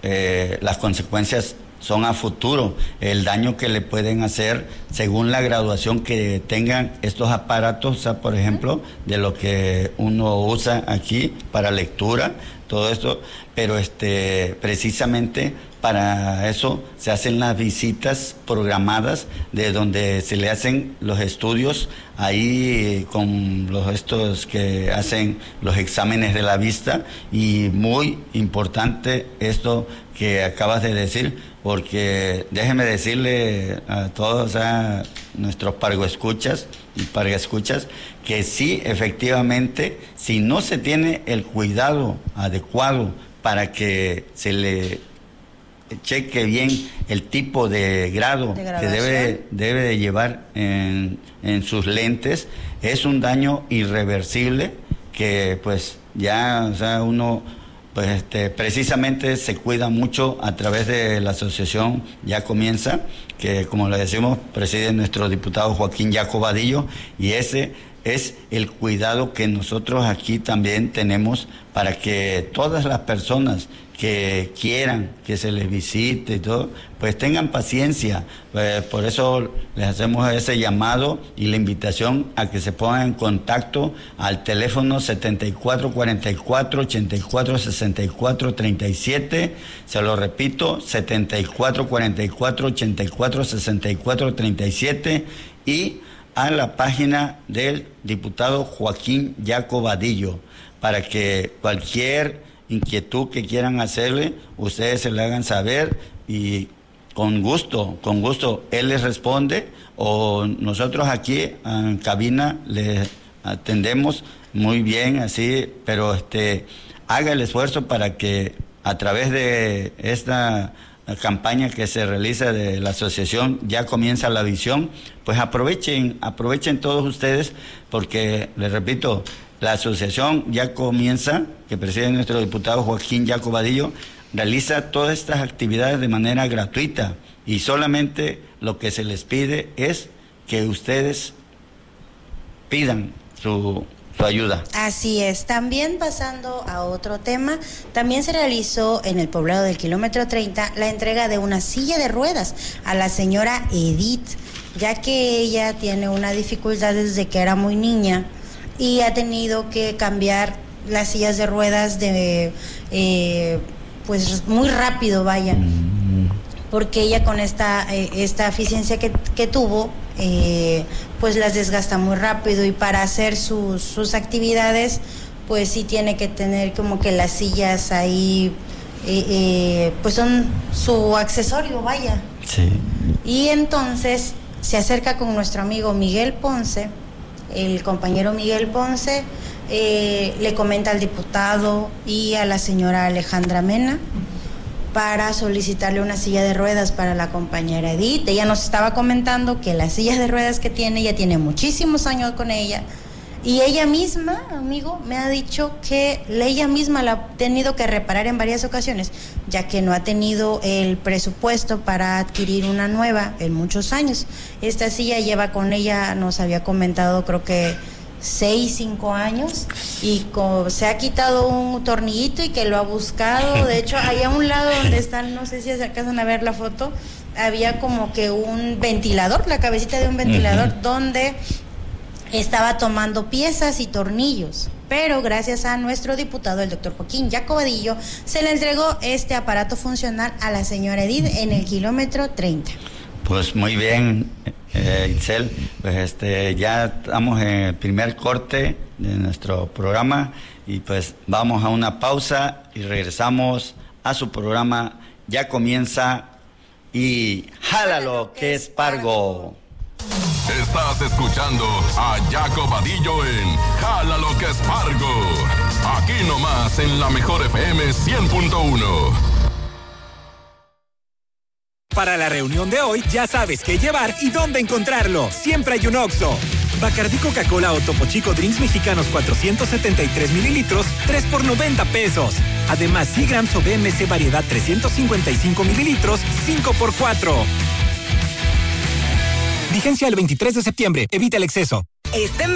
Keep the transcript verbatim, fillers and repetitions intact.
eh, las consecuencias son a futuro, el daño que le pueden hacer según la graduación que tengan estos aparatos, o sea, por ejemplo, de lo que uno usa aquí para lectura, todo esto, pero este, precisamente para eso se hacen las visitas programadas de donde se le hacen los estudios ahí con los estos que hacen los exámenes de la vista, y muy importante esto que acabas de decir, porque déjeme decirle a todos, a nuestros pargoescuchas y pargoescuchas, que sí, efectivamente, si no se tiene el cuidado adecuado para que se le cheque bien el tipo de grado de que debe, debe de llevar en, en sus lentes, es un daño irreversible que pues ya, o sea, uno pues este, precisamente se cuida mucho a través de la asociación Ya Comienza, que como le decimos preside nuestro diputado Joaquín Yaco Vadillo, y ese es el cuidado que nosotros aquí también tenemos para que todas las personas que quieran que se les visite y todo, pues tengan paciencia. Pues por eso les hacemos ese llamado y la invitación a que se pongan en contacto al teléfono setenta y cuatro cuarenta y cuatro, ochenta y cuatro sesenta y cuatro treinta y siete, se lo repito, setenta y cuatro cuarenta y cuatro, ochenta y cuatro sesenta y cuatro treinta y siete, y a la página del diputado Joaquín Yaco Vadillo, para que cualquier inquietud que quieran hacerle, ustedes se le hagan saber, y con gusto, con gusto, él les responde, o nosotros aquí en cabina les atendemos muy bien, así, pero este, haga el esfuerzo para que a través de esta campaña que se realiza de la asociación Ya Comienza la Visión, pues aprovechen, aprovechen todos ustedes, porque les repito, la asociación Ya Comienza, que preside nuestro diputado Joaquín Yaco Vadillo, realiza todas estas actividades de manera gratuita, y solamente lo que se les pide es que ustedes pidan su, su ayuda. Así es. También pasando a otro tema, también se realizó en el poblado del kilómetro treinta la entrega de una silla de ruedas a la señora Edith, ya que ella tiene una dificultad desde que era muy niña y ha tenido que cambiar las sillas de ruedas de eh, pues muy rápido, vaya, porque ella con esta eh, esta eficiencia que, que tuvo eh, pues las desgasta muy rápido, y para hacer sus, sus actividades pues sí tiene que tener como que las sillas ahí eh, eh, pues son su accesorio, vaya. Sí. Y entonces se acerca con nuestro amigo Miguel Ponce. El compañero Miguel Ponce eh, le comenta al diputado y a la señora Alejandra Mena para solicitarle una silla de ruedas para la compañera Edith. Ella nos estaba comentando que las sillas de ruedas que tiene, ella tiene muchísimos años con ella, y ella misma, amigo, me ha dicho que ella misma la ha tenido que reparar en varias ocasiones, ya que no ha tenido el presupuesto para adquirir una nueva en muchos años. Esta silla lleva con ella, nos había comentado, creo que seis, cinco años, y co- se ha quitado un tornillito y que lo ha buscado. De hecho, ahí a un lado donde están, no sé si se alcanzan a ver la foto, había como que un ventilador, la cabecita de un ventilador, uh-huh, donde estaba tomando piezas y tornillos, pero gracias a nuestro diputado, el doctor Joaquín Yaco Vadillo, se le entregó este aparato funcional a la señora Edith en el kilómetro treinta. Pues muy bien, eh, Itzel, pues este, ya estamos en el primer corte de nuestro programa, y pues vamos a una pausa y regresamos a su programa Ya Comienza y Jálalo que es Pargo. Estás escuchando a Yaco Vadillo en Jálalo que es Pargo. Aquí nomás en la mejor F M cien punto uno. Para la reunión de hoy ya sabes qué llevar y dónde encontrarlo. Siempre hay un Oxxo. Bacardí Coca-Cola o Topo Chico Drinks Mexicanos cuatrocientos setenta y tres mililitros, tres por noventa pesos. Además, Seagrams o B M C Variedad trescientos cincuenta y cinco mililitros, cinco por cuatro. Vigencia el veintitrés de septiembre. Evita el exceso. Este